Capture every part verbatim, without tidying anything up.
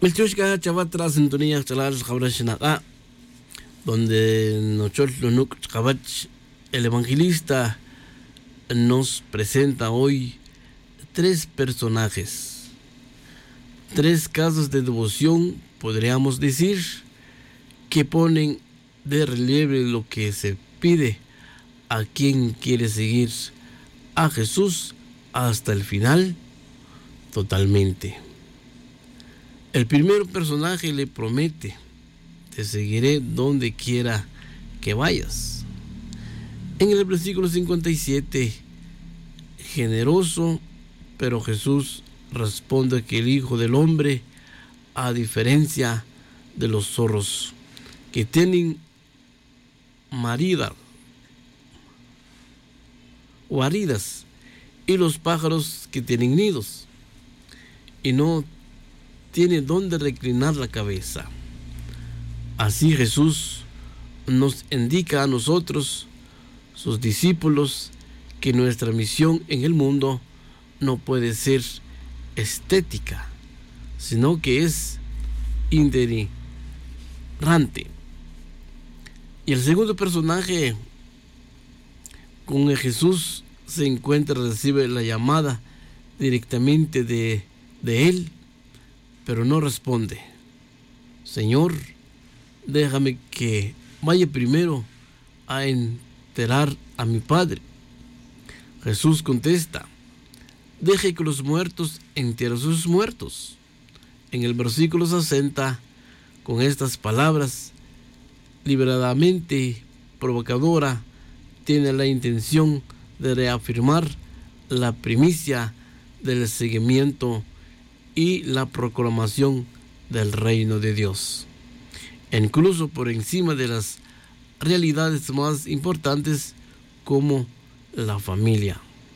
Melchushka Chavatra Sintonía Chalal Jabrashinaka, donde Nochol Lunuk Chavach, el evangelista, nos presenta hoy tres personajes, tres casos de devoción, podríamos decir, que ponen de relieve lo que se pide a quien quiere seguir a Jesús hasta el final totalmente. El primer personaje le promete: te seguiré donde quiera que vayas. En el versículo cincuenta y siete, generoso, pero Jesús responde que el Hijo del Hombre, a diferencia de los zorros que tienen marida, guaridas, y los pájaros que tienen nidos, y no tiene dónde reclinar la cabeza. Así Jesús nos indica a nosotros, sus discípulos, que nuestra misión en el mundo no puede ser estética, sino que es itinerante. Y el segundo personaje con el Jesús se encuentra, recibe la llamada directamente de, de él, pero no responde. Señor, déjame que vaya primero a enterrar a mi padre. Jesús contesta: deje que los muertos entierren a sus muertos. En el versículo sesenta, con estas palabras liberadamente provocadora, tiene la intención de reafirmar la primicia del seguimiento y la proclamación del reino de Dios, incluso por encima de las realidades más importantes como la familia.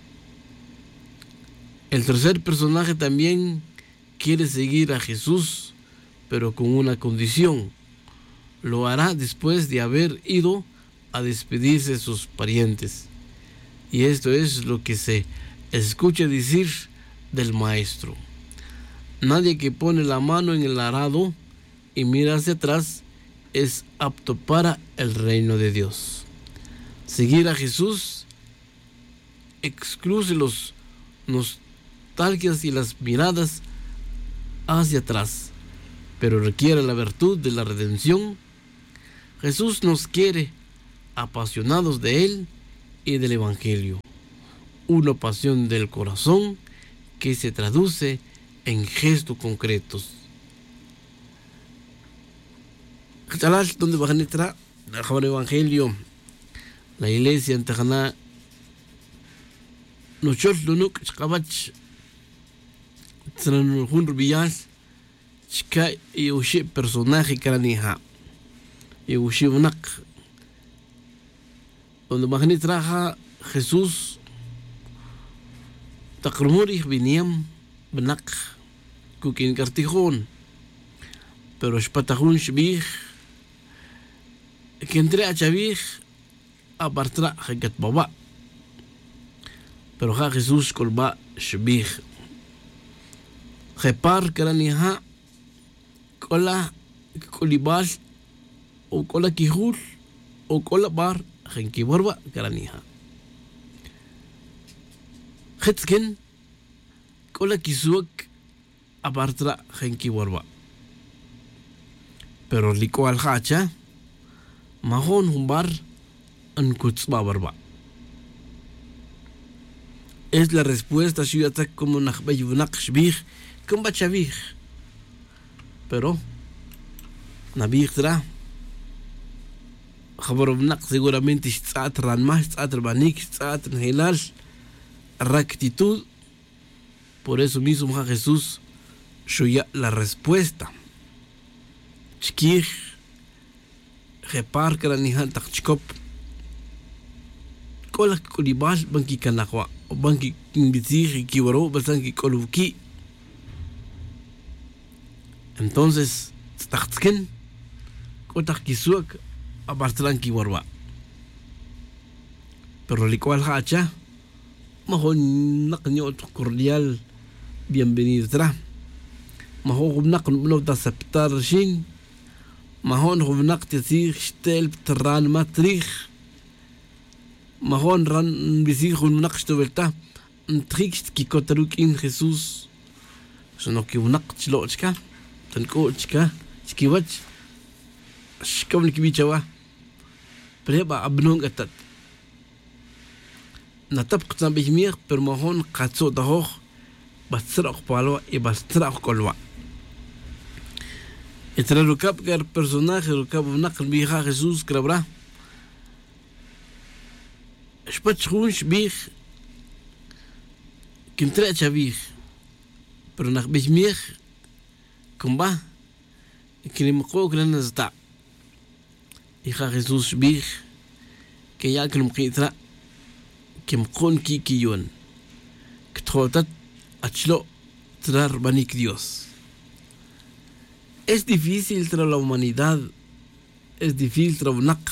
El tercer personaje también quiere seguir a Jesús, pero con una condición: lo hará después de haber ido a despedirse de sus parientes. Y esto es lo que se escucha decir del Maestro: nadie que pone la mano en el arado y mira hacia atrás es apto para el reino de Dios. Seguir a Jesús excluye los nostalgias y las miradas hacia atrás, pero requiere la virtud de la redención. Jesús nos quiere apasionados de Él y del Evangelio, una pasión del corazón que se traduce en gestos concretos. Donde va a entrar el Evangelio, la iglesia en Tajana, Nochol Lunuk Chkabach, Tranurjun Rubias, Chka y Ushi personaje Karaniha, y Ushi Unak, donde va a entrar Jesús, Takrumuri Biniam, Benak, Kukin Kartijón, pero Spatajun Shbih, que entre a Chavij a Bartra Hagat Baba, pero ha Jesús colba Shbih, Repar Karaniha, Cola Colibas, o Cola Kijul, o Cola Bar, Henki Borba Karaniha. Hetsken, Cola Kisuak, a Bartra Henki Borba. Pero liko al hacha, mahon humbar en kutzba barba. Es la respuesta a como nakbayunak shbih, kumba chavih. Pero nabih tra khabarobnak seguramente stat ranmah, stat banik, stat hilal, rectitud. Por eso mismo Jesús shuya la respuesta. Chkir repar karanihan takchkop kolak kolibal banki kanakwa banki kimbitsi kiwaro basanki koluki. Entonces taksken kotak kisuak abartran kiwarwa, pero likual hacha mahon naknyo cordial bienvenido tra mahon hubnak no da aceptar shin mahon hubnak tisig shtel tran matrich mahon ran bisig hubnak shtovelta ntrikst kikotaruk in Jesús sono ki hubnak chlochka tankochka chkiwach shkabl kibichawa preba abnong atat natap qtan bihmir per mahon qatso dahor batsraq palo y bastraq kolwa entre rukab gar personaje rukab naql biha Jesús krabra shpach khunsh bih kintra chavih pero naq bihmir kumba kinim qo gran zta hija Jesús bih que ya que qitra kim qon ki kiyon ktrotat achlo trar banik Dios. Es difícil tras la humanidad, es difícil tras nak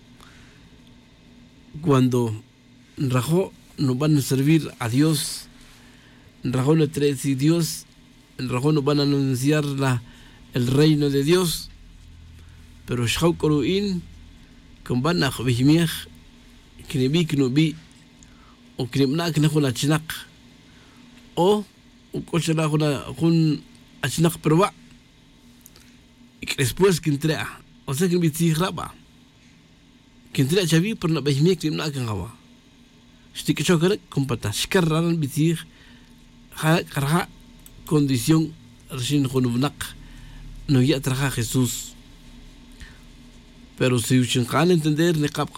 cuando rajo no van a servir a Dios, rajo no trae si Dios, rajo no van a anunciar la el reino de Dios, pero shau koruin con van a bihmier knebi knubi o knibna knkhuna chinak o ukochara kuna kun achnak perwa y después que entrega o sea que me tiraba que entrega chavi por no bihmier knibna kangawa shtik chokar kompata shkarran bitir ha karha condición recién khunubnak no ya traja Jesús. Pero si usted entender ni cap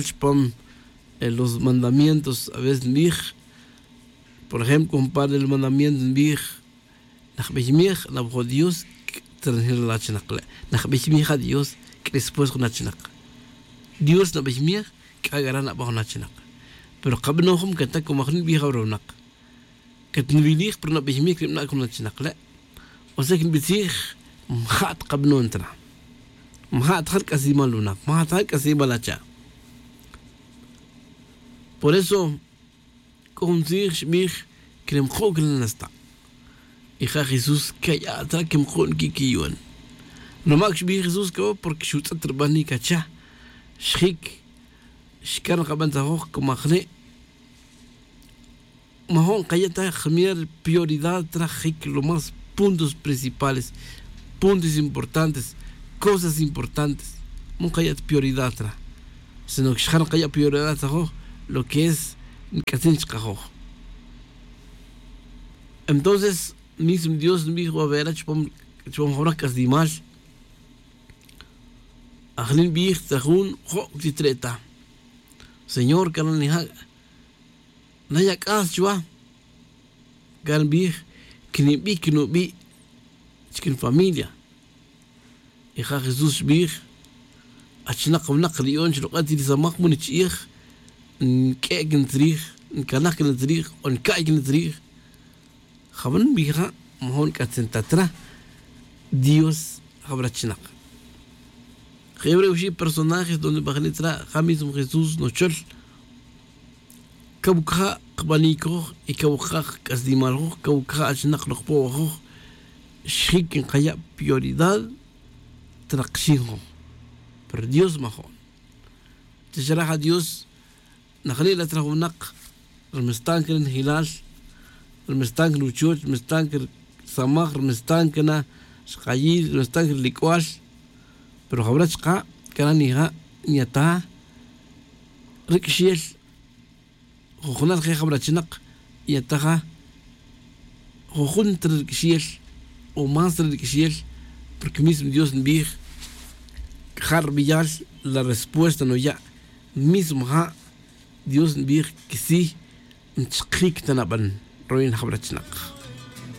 los mandamientos a veces mig, por ejemplo, compare el mandamiento mig, nach bihmir, na bo Dios tranhir la chnaqla, nach bihmir Dios que después con la chnaq. Dios na bihmir que agarran a bajo la chnaq. Pero qabnohum kata como khn bi khawrunaq. Katnwilich pero na bihmir que na con la chnaqla. O sea que bitir mhat qabno entra. Mhat khalq asima lunak, mhat khalq asima lacha. Por eso, con sich mich krem khoglen nasta. Hija Jesús que ya ata kem khon kikiyon. No maksh bi Jesús que porque shut trebani kacha. Shik shkan qaban tahok como khne. Mahon qayata khmier prioridad trajik lo más puntos principales, puntos importantes, cosas importantes. Mon qayat prioridad tra. Sino que shkan qayat prioridad tahok lo que es entonces mismo Dios me dijo a ver chpom chpom horakas dimash ahlin bih tahun ho titreta señor kanan ni ha naya kas chwa gan bih kini bi kino bi chikin familia hija Jesús bih achna qawna qliyon shluqati samaq mun chikh كأجن تاريخ كناكن تاريخ أو كأجن تاريخ خبرن بيها مهون كتنتترا Dios خبرتشناق خبره وشي personajes donde بخنترا خميس Jesús نوشل كوكها قبانيكو يكوكها كاسديمالو كوكها أشناق نقبوه شيكن قيا prioridad ترقشيهم pero Dios مهون تشرح Dios نخلي تراهو نق المستانكر هلال المستانكر وشوش المستانكر سماخ المستانكنا شقايل المستانكر ليكواش pero خبرت شقا كان نيها نيتا ركشيل خوخنا الخي خبرت شنق يتاها خوخن تركشيل وما تركشيل porque mismo Dios nbih خربيال la respuesta no ya mismo ha Dios nbih que sí nchqik tanaban roin خبرت شنق